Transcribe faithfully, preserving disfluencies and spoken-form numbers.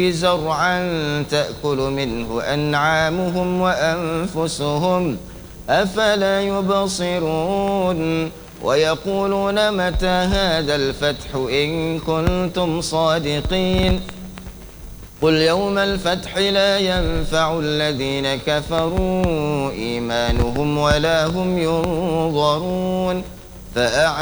زرعا تأكل منه أنعامهم وأنفسهم أفلا يبصرون ويقولون متى هذا الفتح إن كنتم صادقين قل يوم الفتح لا ينفع الذين كفروا إيمانهم ولا هم ينظرون فأعلم